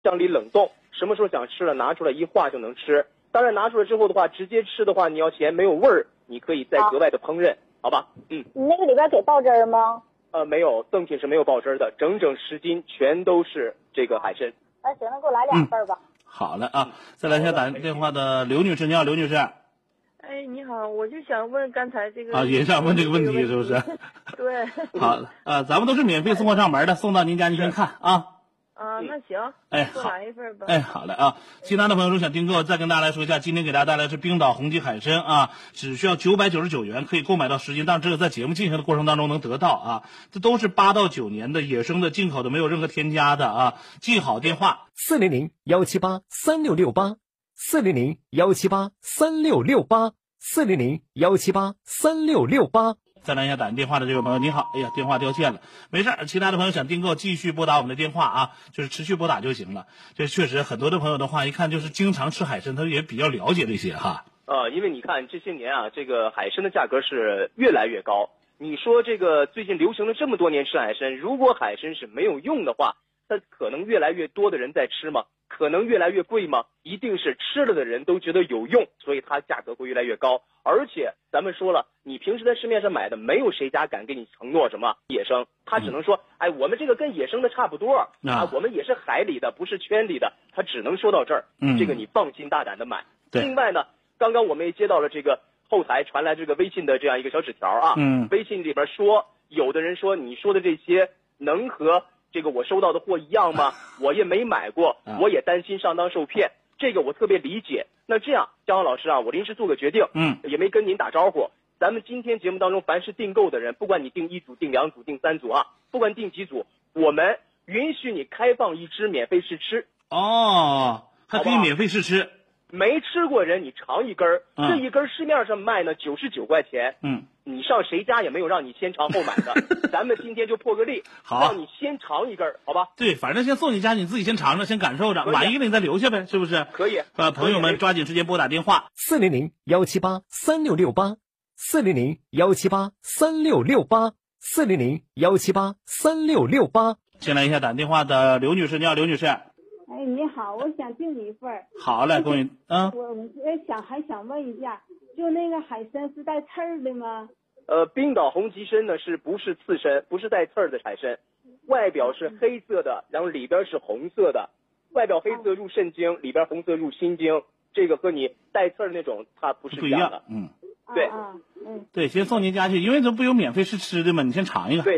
箱里冷冻，什么时候想吃了拿出来一化就能吃。当然拿出来之后的话，直接吃的话你要嫌没有味儿，你可以再格外的烹饪，好吧？ 你那个里边给爆汁儿吗？ 没有，赠品是没有爆汁的，整整10斤全都是这个海参。 行，那给我来2份吧。 好了啊，再来一下打电话的刘女士，你好，刘女士。 哎，你好，我就想问刚才这个也想问这个问题是不是？ 对。 好了咱们都是免费送货上门的，送到您家您先看啊。 那行，多来一份吧。 好嘞啊！其他的朋友如想订购，再跟大家来说一下，今天给大家带来的是冰岛红旗海参啊，只需要999元可以购买到10斤，但是这个在节目进行的过程当中能得到啊。这都是8到9年的野生的进口的，没有任何添加的啊。记好电话：400-178-3668，400-178-3668，400-178-3668。再来一下打电话的这位朋友，你好，哎呀，电话掉线了，没事儿，其他的朋友想订购继续拨打我们的电话啊，就是持续拨打就行了。这确实很多的朋友的话，一看就是经常吃海参，他也比较了解这些哈。 因为你看这些年啊，这个海参的价格是越来越高。你说这个最近流行了这么多年吃海参，如果海参是没有用的话，它可能越来越多的人在吃吗？可能越来越贵吗？一定是吃了的人都觉得有用，所以它价格会越来越高。而且咱们说了，你平时在市面上买的，没有谁家敢给你承诺什么野生，他只能说，我们这个跟野生的差不多我们也是海里的，不是圈里的，他只能说到这儿。这个你放心大胆的买。另外呢，刚刚我们也接到了这个后台传来这个微信的这样一个小纸条啊，微信里边说，有的人说你说的这些能和这个我收到的货一样吗？我也没买过，我也担心上当受骗，这个我特别理解。那这样，姜浩老师啊，我临时做个决定，也没跟您打招呼。咱们今天节目当中，凡是订购的人，不管你订1组、订2组、订3组啊，不管订几组，我们允许你开放1只免费试吃。 还可以免费试吃。 没吃过人你尝一根儿，这一根市面上卖呢99块钱，你上谁家也没有让你先尝后买的，咱们今天就破个例， 好， 让你先尝一根，好吧？ 对，反正先送你家，你自己先尝着，先感受着，满意了你再留下呗，是不是？ 可以。 朋友们抓紧时间拨打电话 400-178-3668，400-178-3668，400-178-3668。 先来一下打电话的刘女士，你好，刘女士。 你好，我想订一份。 好嘞，恭喜。 我还想问一下，就那个海参是带刺儿的吗？ 冰岛红旗参呢不是刺身，不是带刺儿的海参，外表是黑色的，然后里边是红色的，外表黑色入肾经，里边红色入心经，这个和你带刺儿那种它不是一样的。 对， 对， 先送您家去，因为这不有免费试吃的吗？你先尝一个。 对。